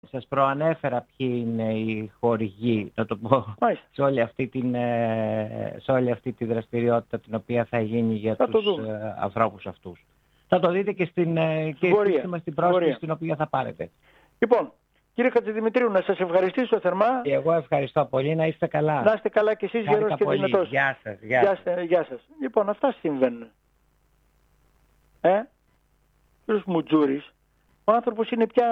Σας προανέφερα ποιοι είναι οι χορηγοί, να το πω, σε όλη αυτή τη δραστηριότητα την οποία θα γίνει για τους ανθρώπους αυτούς. Θα το δείτε και στην πρόσκληση την οποία θα πάρετε. Λοιπόν, κύριε Χατζηδημητρίου, να σας ευχαριστήσω θερμά. Εγώ ευχαριστώ πολύ, να είστε καλά. Να είστε καλά και εσείς, γερός και δυνατός. Γεια σας. Γεια σας. Λοιπόν, αυτά συμβαίνουν. Κύριος Μουτζούρης, ο άνθρωπος είναι πια...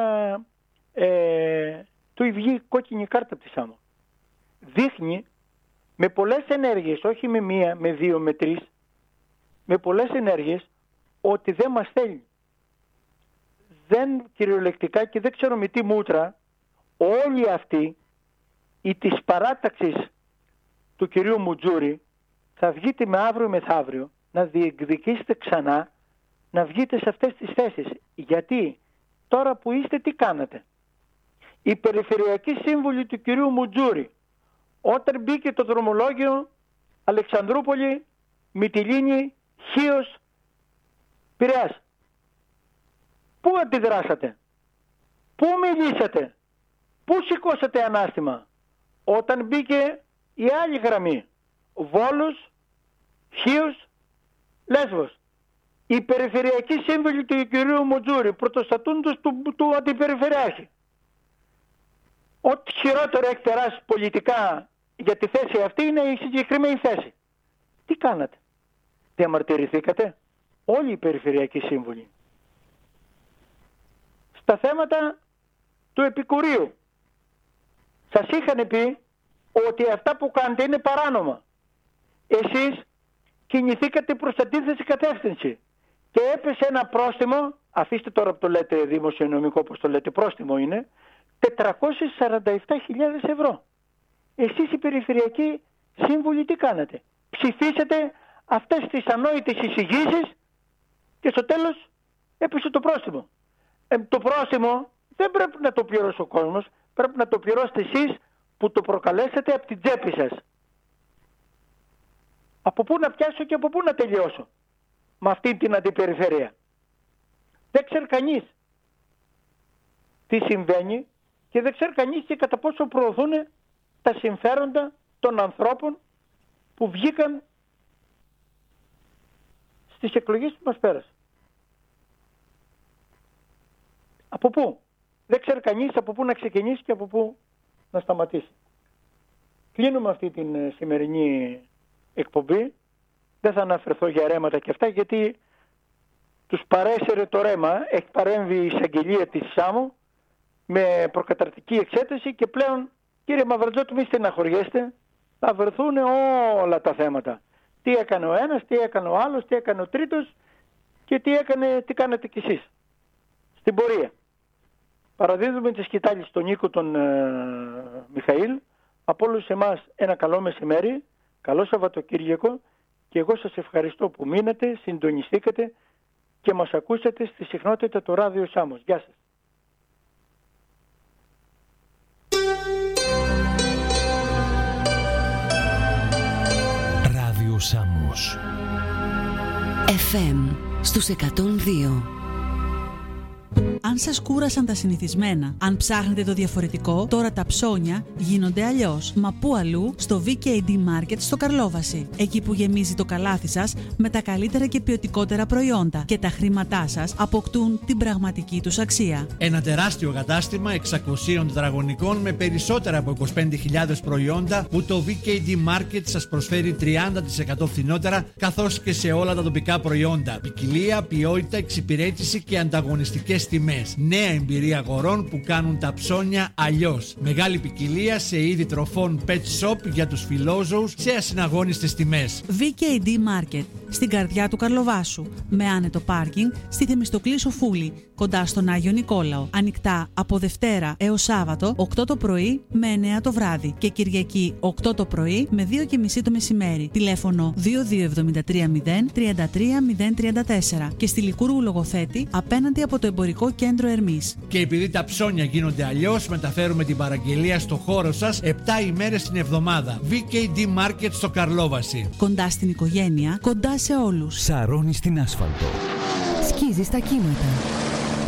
του βγει κόκκινη κάρτα από τη Σάμο. Δείχνει με πολλές ενέργειες, όχι με μία, με δύο, με τρεις, με πολλές ενέργειες ότι δεν μας θέλει. Δεν κυριολεκτικά και δεν ξέρω με τι μούτρα όλοι αυτοί οι της παράταξης του κυρίου Μουτζούρη θα βγείτε με αύριο μεθαύριο να διεκδικήσετε ξανά να βγείτε σε αυτές τις θέσεις. Γιατί τώρα που είστε τι κάνατε? Η περιφερειακή σύμβουλη του κυρίου Μουτζούρη, όταν μπήκε το δρομολόγιο Αλεξανδρούπολη, Μυτιλήνη, Χίος, Πειραιάς, πού αντιδράσατε? Πού μιλήσατε? Πού σηκώσατε ανάστημα? Όταν μπήκε η άλλη γραμμή, Βόλος, Χίος, Λέσβος, η περιφερειακή σύμβουλη του κυρίου Μουτζούρη, πρωτοστατούντος του αντιπεριφερειάρχη, ό,τι χειρότερο έχει περάσει πολιτικά για τη θέση αυτή είναι η συγκεκριμένη θέση. Τι κάνατε? Διαμαρτυρηθήκατε? Όλοι οι περιφερειακοί σύμβουλοι. Στα θέματα του επικουρίου σας είχαν πει ότι αυτά που κάνετε είναι παράνομα. Εσείς κινηθήκατε προς αντίθεση κατεύθυνση και έπεσε ένα πρόστιμο, αφήστε τώρα που το λέτε δημοσιονομικό, όπως το λέτε, πρόστιμο είναι 447.000 ευρώ. Εσείς οι περιφερειακοί σύμβουλοι τι κάνατε? Ψηφίσατε αυτές τις ανόητες εισηγήσεις και στο τέλος έπεσε το πρόστιμο. Το πρόστιμο δεν πρέπει να το πληρώσει ο κόσμος, πρέπει να το πληρώσετε εσείς που το προκαλέσατε από την τσέπη σας. Από πού να πιάσω και από πού να τελειώσω με αυτή την αντιπεριφέρεια? Δεν ξέρει κανείς τι συμβαίνει και δεν ξέρει κανείς και κατά πόσο προωθούν τα συμφέροντα των ανθρώπων που βγήκαν στις εκλογές που μας πέρασαν. Από πού? Δεν ξέρει κανείς από πού να ξεκινήσει και από πού να σταματήσει. Κλείνουμε αυτή την σημερινή εκπομπή. Δεν θα αναφερθώ για ρέματα και αυτά, γιατί τους παρέσαιρε το ρέμα. Έχει παρέμβει η εισαγγελία της Σάμου με προκαταρτική εξέταση και πλέον, κύριε Μαυρατζότη, μη στεναχωριέστε, θα βρεθούν όλα τα θέματα. Τι έκανε ο ένας, τι έκανε ο άλλος, τι έκανε ο τρίτος και τι κάνετε κι εσείς στην πορεία. Παραδίδουμε τη σκητάλη στον Νίκο τον Μιχαήλ. Από όλους εμάς ένα καλό μεσημέρι, καλό Σαββατοκύριακο, και εγώ σας ευχαριστώ που μείνατε, συντονιστήκατε και μας ακούσατε στη συχνότητα του Ράδιο Σάμος. Γεια σας. Ράδιο Σάμος FM στους 102. Αν σας κούρασαν τα συνηθισμένα, αν ψάχνετε το διαφορετικό, τώρα τα ψώνια γίνονται αλλιώς. Μα πού αλλού? Στο VKD Market στο Καρλόβαση. Εκεί που γεμίζει το καλάθι σας με τα καλύτερα και ποιοτικότερα προϊόντα και τα χρήματά σας αποκτούν την πραγματική τους αξία. Ένα τεράστιο κατάστημα 600 τετραγωνικών με περισσότερα από 25.000 προϊόντα που το VKD Market σας προσφέρει 30% φθηνότερα, καθώς και σε όλα τα τοπικά προϊόντα. Ποικιλία, ποιότητα, εξυπηρέτηση και ανταγωνιστικές τιμές. Νέα εμπειρία αγορών που κάνουν τα ψώνια αλλιώς. Μεγάλη ποικιλία σε είδη τροφών pet shop για τους φιλόζωους σε ασυναγώνιστες τιμές. VKD Market, στην καρδιά του Καρλοβάσου, με άνετο πάρκινγκ στη Θεμιστοκλή Σοφούλη, κοντά στον Άγιο Νικόλαο. Ανοιχτά από Δευτέρα έως Σάββατο 8 το πρωί με 9 το βράδυ και Κυριακή 8 το πρωί με 2:30 το μεσημέρι. Τηλέφωνο 2273 033 034 και στη Λικούργου Λογοθέτη απέναντι από το Εμπορικό Κέντρο Ερμής. Και επειδή τα ψώνια γίνονται αλλιώς, μεταφέρουμε την παραγγελία στο χώρο σας 7 ημέρες την εβδομάδα. VKD Market στο Καρλόβαση. Κοντά στην οικογένεια, κοντά σε όλους. Σαρώνει στην άσφαλτο. Σκίζει στα κύματα.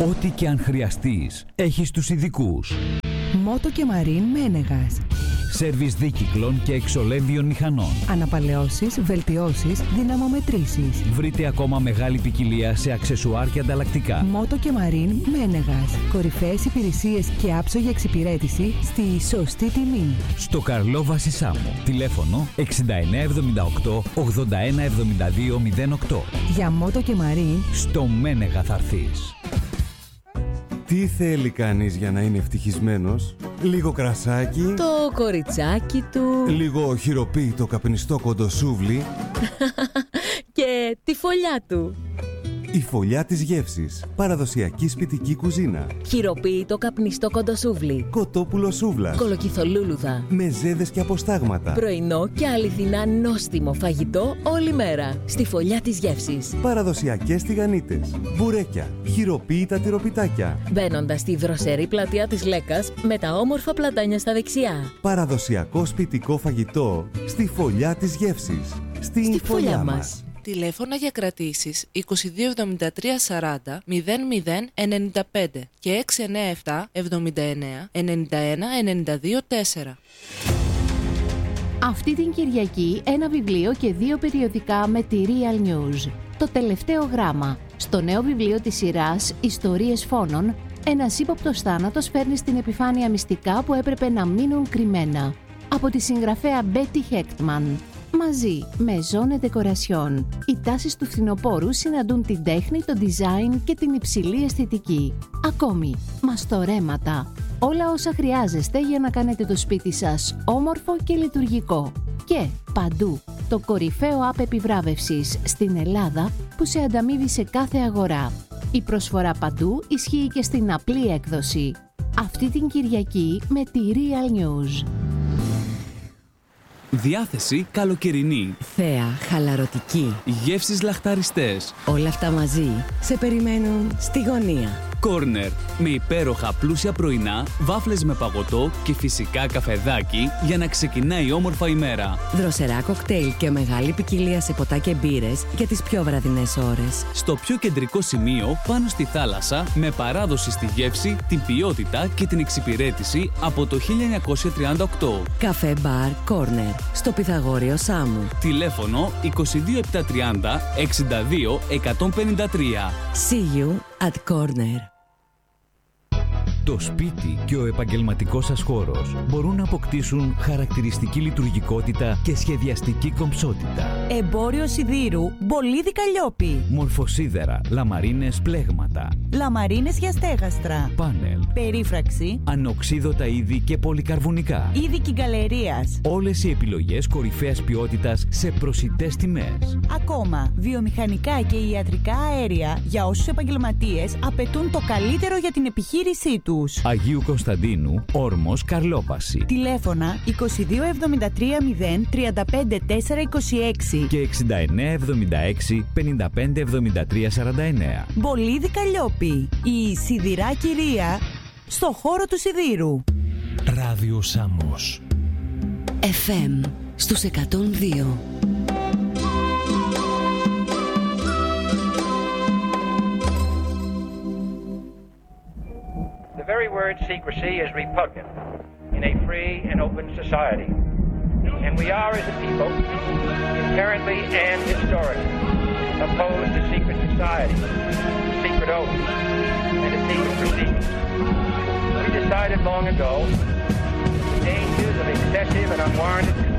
Ό,τι και αν χρειαστείς, έχεις τους ειδικούς. Μότο και Μαρίν Μένεγας. Σέρβις δίκυκλων και εξολέμβιων μηχανών. Αναπαλαιώσεις, βελτιώσεις, δυναμομετρήσεις. Βρείτε ακόμα μεγάλη ποικιλία σε αξεσουάρ και ανταλλακτικά. Μότο και Μαρίν Μένεγας. Κορυφαίες υπηρεσίες και άψογη εξυπηρέτηση στη σωστή τιμή. Στο Καρλόβαση Σάμο. Τηλέφωνο 6978 8172 08. Για Μότο και Μαρίν στο Μένεγα θα έρθεις. Τι θέλει κανείς για να είναι ευτυχισμένος? Λίγο κρασάκι, το κοριτσάκι του, λίγο χειροποίητο καπνιστό κοντοσούβλι και τη φωλιά του. Η φωλιά της γεύσης. Παραδοσιακή σπιτική κουζίνα. Χειροποίητο καπνιστό κοντοσούβλι. Κοτόπουλο σούβλα. Κολοκυθολούλουδα. Μεζέδες και αποστάγματα. Πρωινό και αληθινά νόστιμο φαγητό όλη μέρα. Στη φωλιά της γεύσης. Παραδοσιακές τηγανίτες. Μπουρέκια. Χειροποίητα τυροπιτάκια. Μπαίνοντας στη δροσερή πλατεία της Λέκας με τα όμορφα πλατάνια στα δεξιά. Παραδοσιακό σπιτικό φαγητό. Στη φωλιά της γεύσης. Στη φωλιά μας. Τηλέφωνα για κρατήσεις 2273 40 00 95 και 697 79 91 92 4. Αυτή την Κυριακή ένα βιβλίο και 2 περιοδικά με τη Real News. Το τελευταίο γράμμα. Στο νέο βιβλίο της σειράς «Ιστορίες φόνων», ένας ύποπτος θάνατος φέρνει στην επιφάνεια μυστικά που έπρεπε να μείνουν κρυμμένα. Από τη συγγραφέα Betty Hechtman. Μαζί με Zone Decoration, οι τάσεις του φθινοπόρου συναντούν την τέχνη, το design και την υψηλή αισθητική. Ακόμη, μαστορέματα. Όλα όσα χρειάζεστε για να κάνετε το σπίτι σας όμορφο και λειτουργικό. Και παντού, το κορυφαίο app επιβράβευσης στην Ελλάδα που σε ανταμείβει σε κάθε αγορά. Η προσφορά παντού ισχύει και στην απλή έκδοση. Αυτή την Κυριακή με τη Real News. Διάθεση καλοκαιρινή. Θέα χαλαρωτική. Γεύσεις λαχταριστές. Όλα αυτά μαζί σε περιμένουν στη γωνία. Κόρνερ. Με υπέροχα πλούσια πρωινά, βάφλες με παγωτό και φυσικά καφεδάκι για να ξεκινάει όμορφα η μέρα. Δροσερά κοκτέιλ και μεγάλη ποικιλία σε ποτά και μπύρες για τις πιο βραδινές ώρες. Στο πιο κεντρικό σημείο, πάνω στη θάλασσα, με παράδοση στη γεύση, την ποιότητα και την εξυπηρέτηση από το 1938. Καφέ Μπαρ Κόρνερ. Στο Πυθαγόριο Σάμου. Τηλέφωνο 22730 62 153. See you at Corner. Το σπίτι και ο επαγγελματικός σας χώρος μπορούν να αποκτήσουν χαρακτηριστική λειτουργικότητα και σχεδιαστική κομψότητα. Εμπόριο σιδήρου Μπολίδι Καλλιόπη. Μορφοσίδερα, λαμαρίνες πλέγματα. Λαμαρίνες για στέγαστρα. Πάνελ. Περίφραξη. Ανοξίδωτα είδη και πολυκαρβουνικά. Είδη κυγκαλερίας. Όλες οι επιλογές κορυφαίας ποιότητας σε προσιτές τιμές. Ακόμα, βιομηχανικά και ιατρικά αέρια για όσους επαγγελματίες απαιτούν το καλύτερο για την επιχείρησή τους. Αγίου Κωνσταντίνου, Όρμος, Καρλόπαση. Τηλέφωνα 2273 0 35 426 και 6976 55 73 49. Μπολίδι Καλλιόπη, η σιδηρά κυρία στο χώρο του σιδήρου. Ράδιο Σάμος. FM στους 102. The very word secrecy is repugnant in a free and open society. And we are, as a people, inherently and historically opposed to secret society, secret oaths, and to secret proceedings. We decided long ago the dangers of excessive and unwarranted